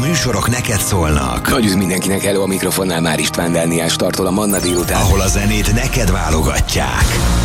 műsorok neked szólnak. Nagy üz mindenkinek, hello, a mikrofonnál már István Dániel startol a Manna délután. Ahol a zenét neked válogatják.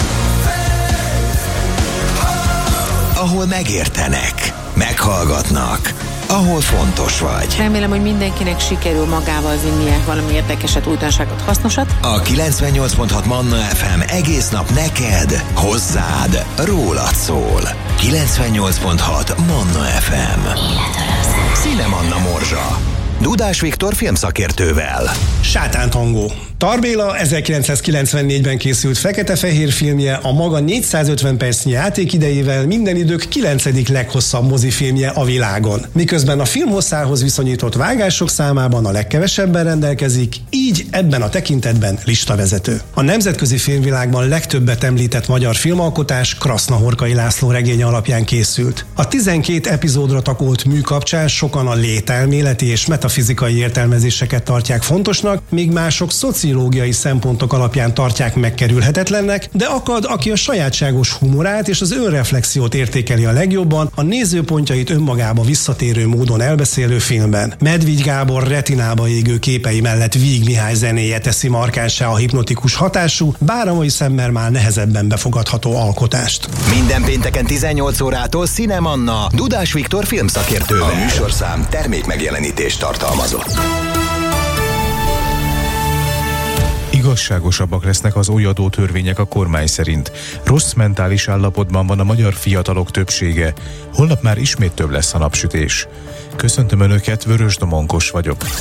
Ahol megértenek, meghallgatnak, ahol fontos vagy. Remélem, hogy mindenkinek sikerül magával vinnie valami érdekeset, újdonságot, hasznosat. A 98.6 Manna FM egész nap neked, hozzád, rólad szól. 98.6 Manna FM. Színe Manna Morzsa. Dudás Viktor filmszakértővel. Sátántangó. Tarbéla 1994-ben készült fekete-fehér filmje, a maga 450 percnyi játékidejével minden idők 9. leghosszabb mozifilmje a világon. Miközben a film hosszához viszonyított vágások számában a legkevesebben rendelkezik, így ebben a tekintetben listavezető. A nemzetközi filmvilágban legtöbbet említett magyar filmalkotás Krasznahorkai László regénye alapján készült. A 12 epizódra takolt mű kapcsán sokan a lételméleti és metafizikai értelmezéseket tartják fontosnak, míg mások szociológiai szempontok alapján tartják megkerülhetetlennek, de akad, aki a sajátságos humorát és az önreflexiót értékeli a legjobban, a nézőpontjait önmagába visszatérő módon elbeszélő filmben. Medvigy Gábor retinába égő képei mellett Víg Mihály zenéje teszi markánssá a hipnotikus hatású, bár a mai szemmel már nehezebben befogadható alkotást. Minden pénteken 18 órától Színe Manna, Dudás Viktor filmszakértővel. A műsorszám termékmegjelenítést tartalmazott. Igazságosabbak lesznek az új adótörvények a kormány szerint. Rossz mentális állapotban van a magyar fiatalok többsége. Holnap már ismét több lesz a napsütés. Köszöntöm Önöket, Vörös Domonkos vagyok. 98.6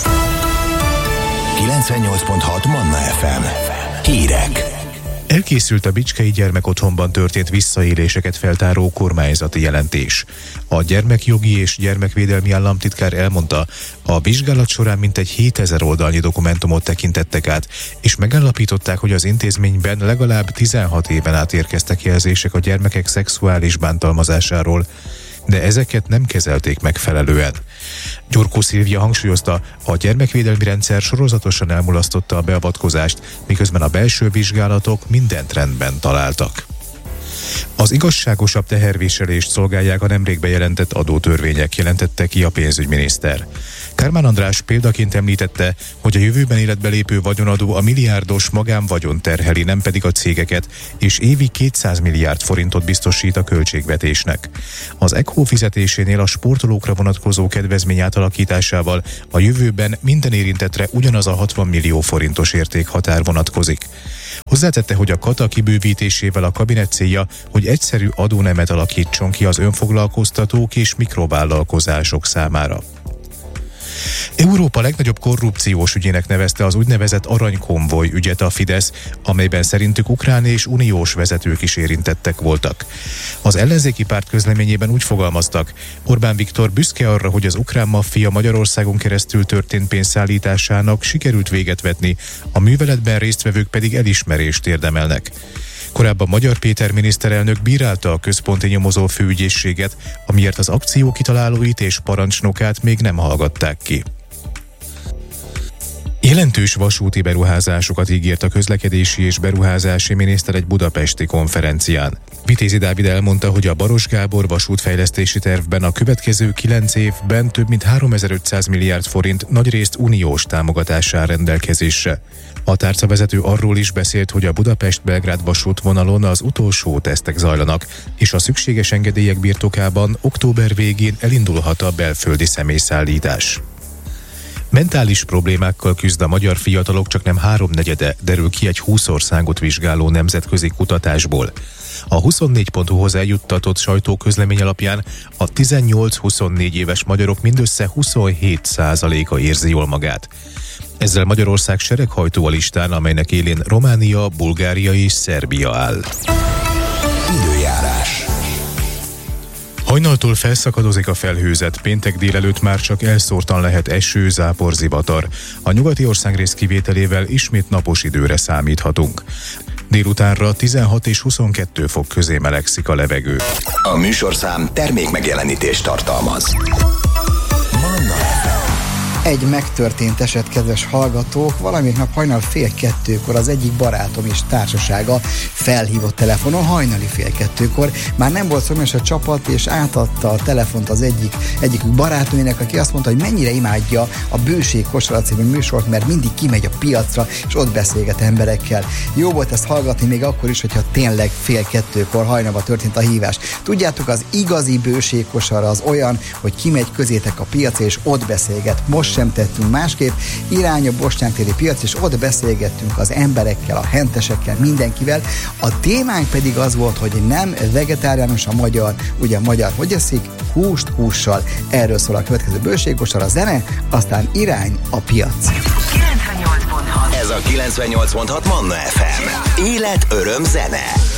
Manna FM. Hírek. Elkészült a Bicskei Gyermekotthonban történt visszaéléseket feltáró kormányzati jelentés. A gyermekjogi és gyermekvédelmi államtitkár elmondta, a vizsgálat során mintegy 7000 oldalnyi dokumentumot tekintettek át, és megállapították, hogy az intézményben legalább 16 éven át érkeztek jelzések a gyermekek szexuális bántalmazásáról, de ezeket nem kezelték megfelelően. Gyurkó Szilvia hangsúlyozta, a gyermekvédelmi rendszer sorozatosan elmulasztotta a beavatkozást, miközben a belső vizsgálatok mindent rendben találtak. Az igazságosabb teherviselést szolgálják a nemrég bejelentett adótörvények, jelentette ki a pénzügyminiszter. Kármán András példaként említette, hogy a jövőben életbe lépő vagyonadó a milliárdos magánvagyon terheli, nem pedig a cégeket, és évi 200 milliárd forintot biztosít a költségvetésnek. Az ECHO fizetésénél a sportolókra vonatkozó kedvezmény átalakításával a jövőben minden érintettre ugyanaz a 60 millió forintos értékhatár vonatkozik. Hozzátette, hogy a kata kibővítésével a kabinet célja, hogy egyszerű adónemet alakítson ki az önfoglalkoztatók és mikrovállalkozások számára. Európa legnagyobb korrupciós ügyének nevezte az úgynevezett aranykonvoj ügyet a Fidesz, amelyben szerintük ukrán és uniós vezetők is érintettek voltak. Az ellenzéki párt közleményében úgy fogalmaztak, Orbán Viktor büszke arra, hogy az ukrán maffia Magyarországon keresztül történt pénzszállításának sikerült véget vetni, a műveletben résztvevők pedig elismerést érdemelnek. Korábban Magyar Péter miniszterelnök bírálta a központi nyomozó főügyészséget, amiért az akció kitalálóit és parancsnokát még nem hallgatták ki. Jelentős vasúti beruházásokat ígért a közlekedési és beruházási miniszter egy budapesti konferencián. Vitézi Dávid elmondta, hogy a Baros Gábor vasútfejlesztési tervben a következő 9 évben több mint 3500 milliárd forint nagyrészt uniós támogatás áll rendelkezésre. A tárcavezető arról is beszélt, hogy a Budapest-Belgrád vasútvonalon az utolsó tesztek zajlanak, és a szükséges engedélyek birtokában október végén elindulhat a belföldi személyszállítás. Mentális problémákkal küzd a magyar fiatalok csaknem 3/4, derül ki egy 20 országot vizsgáló nemzetközi kutatásból. A 24.hu-hoz eljuttatott sajtóközlemény alapján a 18-24 éves magyarok mindössze 27%-a érzi jól magát. Ezzel Magyarország sereghajtó a listán, amelynek élén Románia, Bulgária és Szerbia áll. Időjárás. Hajnaltól felszakadozik a felhőzet, péntek délelőtt már csak elszórtan lehet eső, zápor, zivatar. A nyugati országrész kivételével ismét napos időre számíthatunk. Délutánra 16 és 22 fok közé melegszik a levegő. A műsorszám termékmegjelenítést tartalmaz. Manna FM. Egy megtörtént eset, kedves hallgatók, valamelyik nap hajnal 1:30 az egyik barátom és társasága felhívott telefonon hajnali 1:30. Már nem volt szomjas a csapat, és átadta a telefont az egyikük barátomnak, aki azt mondta, hogy mennyire imádja a Bőség Kosara című műsort, mert mindig kimegy a piacra, és ott beszélget emberekkel. Jó volt ezt hallgatni még akkor is, hogyha tényleg 1:30 hajnalban történt a hívás. Tudjátok, az igazi Bőség Kosara az olyan, hogy kimegy közétek a piacra, és ott beszélget. Most sem tettünk másképp, irány a Bosnyák-téri piac, és ott beszélgettünk az emberekkel, a hentesekkel, mindenkivel. A témánk pedig az volt, hogy nem vegetáriánus a magyar, ugye a magyar hogy eszik? Húst hússal. Erről szól a következő Bőség Kosara, zene, aztán irány a piac. 98.6. Ez a 98.6 Manna FM. Élet, öröm, zene.